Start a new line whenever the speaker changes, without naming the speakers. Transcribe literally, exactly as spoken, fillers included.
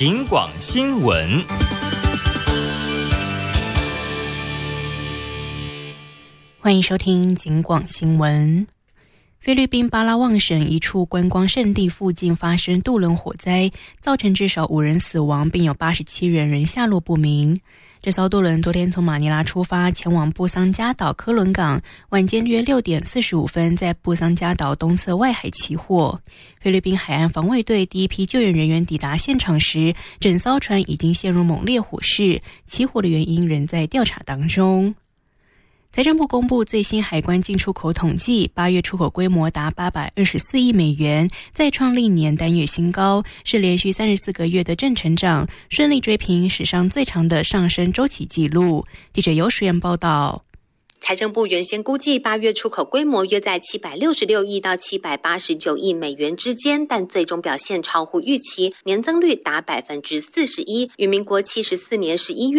警广新闻。
欢迎收听警广新闻。菲律宾巴拉望省一处观光胜地附近发生渡轮火灾，造成至少五人死亡，并有八十七人仍下落不明。这艘渡轮昨天从马尼拉出发，前往布桑加岛科伦港，晚间约六点四十五分在布桑加岛东侧外海起火。菲律宾海岸防卫队第一批救援人员抵达现场时，整艘船已经陷入猛烈火势，起火的原因仍在调查当中。财政部公布最新海关进出口统计，八月出口规模达八百二十四亿美元，再创历年单月新高，是连续三十四个月的正成长，顺利追平史上最长的上升周期纪录。记者尤淑燕报道。
财政部原先估计八月出口规模约在七百六十六亿到七百八十九亿美元之间，但最终表现超乎预期，年增率达百分之四十一，与民国七十四年十一月